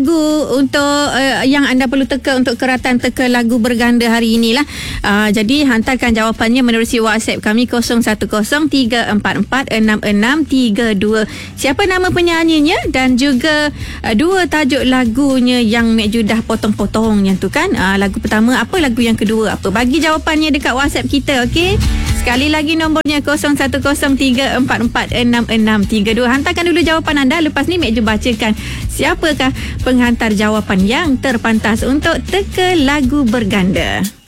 Lagu untuk yang anda perlu teka untuk keratan teka lagu berganda hari inilah. Jadi hantarkan jawapannya menerusi WhatsApp kami 0113446632. Siapa nama penyanyinya dan juga dua tajuk lagunya yang Mek Ju dah potong-potong yang tu kan. Lagu pertama apa, lagu yang kedua apa. Bagi jawapannya dekat WhatsApp kita, okey? Sekali lagi nombornya 0113446632. Hantarkan dulu jawapan anda. Lepas ni Mek Ju bacakan siapakah penghantar jawapan yang terpantas untuk teka lagu berganda.